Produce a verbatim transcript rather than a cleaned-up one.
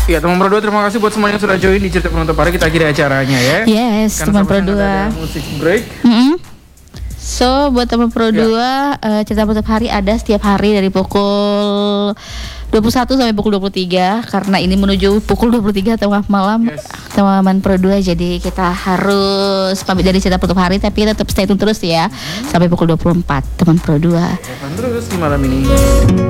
Ya teman Pro dua, terima kasih buat semuanya yang sudah join di cerita penutup hari. Kita akhiri acaranya ya. Yes, Karena teman Pro sama-sama dua. ada musik break. Mm-hmm. So buat teman Pro Ya. dua, uh, cerita penutup hari ada setiap hari dari pukul dua puluh satu sampai pukul dua puluh tiga. Karena ini menuju pukul dua puluh tiga tengah malam. Yes. Teman Pro dua, jadi kita harus pamit dari cerita penutup hari, tapi tetap stay tune terus ya. Sampai pukul dua puluh empat teman Pro dua. Evan terus di malam ini.